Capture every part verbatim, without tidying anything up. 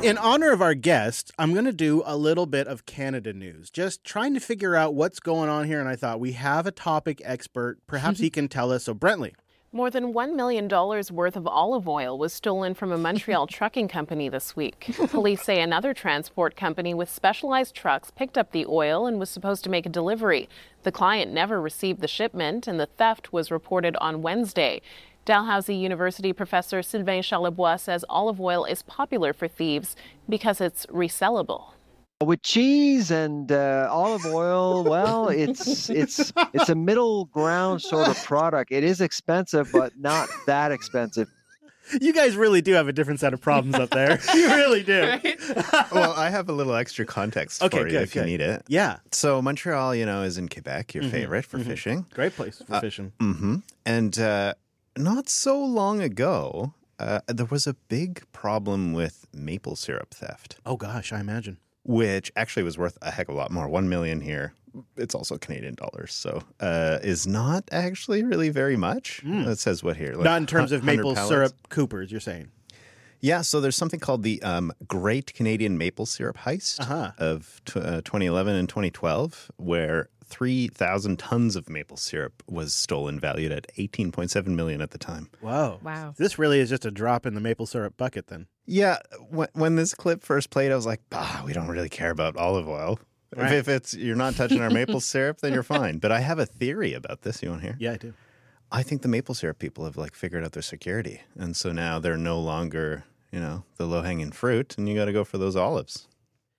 In honor of our guest, I'm going to do a little bit of Canada news, just trying to figure out what's going on here. And I thought we have a topic expert. Perhaps he can tell us. So, Brentley. More than one million dollars worth of olive oil was stolen from a Montreal trucking company this week. Police say another transport company with specialized trucks picked up the oil and was supposed to make a delivery. The client never received the shipment, and the theft was reported on Wednesday. Dalhousie University professor Sylvain Charlebois says olive oil is popular for thieves because it's resellable. With cheese and uh, olive oil, well, it's it's it's a middle ground sort of product. It is expensive, but not that expensive. You guys really do have a different set of problems up there. You really do. Right? Well, I have a little extra context okay, for you good, if good. you need it. Yeah. So Montreal, you know, is in Quebec, your mm-hmm, favorite for mm-hmm. fishing. Great place for uh, fishing. Mm-hmm. And uh, not so long ago, uh, there was a big problem with maple syrup theft. Oh, gosh, I imagine. Which actually was worth a heck of a lot more. One million here. It's also Canadian dollars, so uh, is not actually really very much. Mm. It says what here? Like not in terms of maple pallets. syrup coopers, you're saying? Yeah, so there's something called the um, Great Canadian Maple Syrup Heist uh-huh. of t- uh, twenty eleven and twenty twelve, where three thousand tons of maple syrup was stolen, valued at eighteen point seven million dollars at the time. Whoa. Wow. This really is just a drop in the maple syrup bucket then. Yeah, when, when this clip first played, I was like, ah, we don't really care about olive oil. Right. If, if it's you're not touching our maple syrup, then you're fine. But I have a theory about this. You want to hear? Yeah, I do. I think the maple syrup people have like figured out their security. And so now they're no longer, you know, the low-hanging fruit, and you got to go for those olives.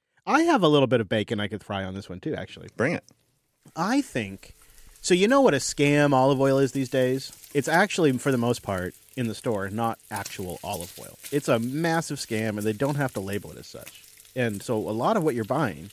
I have a little bit of bacon I could fry on this one too, actually. Bring it. I think, so you know what a scam olive oil is these days? It's actually, for the most part, in the store, not actual olive oil. It's a massive scam, and they don't have to label it as such. And so a lot of what you're buying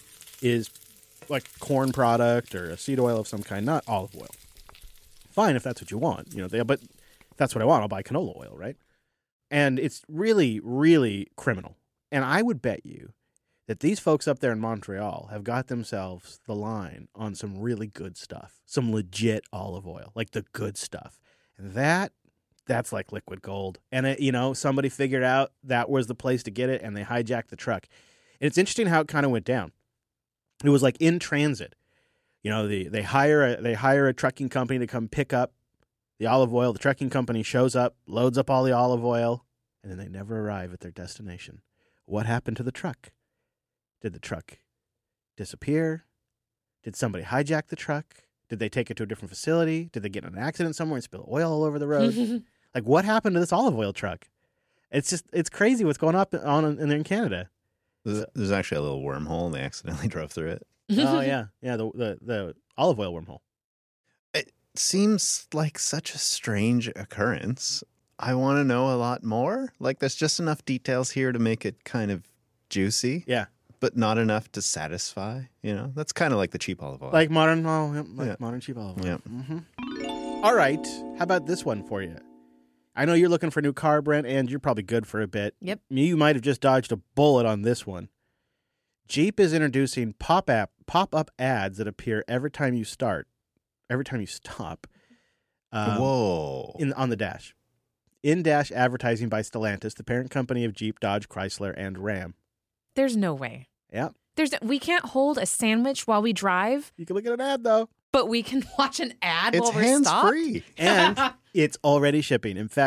is like corn product or a seed oil of some kind, not olive oil. Fine if that's what you want, you know. They, but if that's what I want, I'll buy canola oil, right? And it's really, really criminal. And I would bet you that these folks up there in Montreal have got themselves the line on some really good stuff, some legit olive oil, like the good stuff. And that, that's like liquid gold. And, it, you know, somebody figured out that was the place to get it, and they hijacked the truck. And it's interesting how it kind of went down. It was like in transit. You know, the, they hire a, they hire a trucking company to come pick up the olive oil. The trucking company shows up, loads up all the olive oil, and then they never arrive at their destination. What happened to the truck? Did the truck disappear? Did somebody hijack the truck? Did they take it to a different facility? Did they get in an accident somewhere and spill oil all over the road? Like, what happened to this olive oil truck? It's just, it's crazy what's going up on in, in Canada. There's, there's actually a little wormhole, and they accidentally drove through it. Oh, yeah. Yeah, the, the the olive oil wormhole. It seems like such a strange occurrence. I want to know a lot more. Like, there's just enough details here to make it kind of juicy. Yeah. But not enough to satisfy, you know? That's kind of like the cheap olive oil. Like modern, oh, yeah, like yeah. modern cheap olive oil. Yeah. Mm-hmm. All right. How about this one for you? I know you're looking for a new car, Brent, and you're probably good for a bit. Yep. You might have just dodged a bullet on this one. Jeep is introducing pop-up pop-up ads that appear every time you start, every time you stop. Um, Whoa. In, on the dash. In-dash advertising by Stellantis, the parent company of Jeep, Dodge, Chrysler, and Ram. There's no way. Yeah. There's we can't hold a sandwich while we drive, You can look at an ad, though. but we can watch an ad It's while we're stopped. hands-free. And it's already shipping. In fact,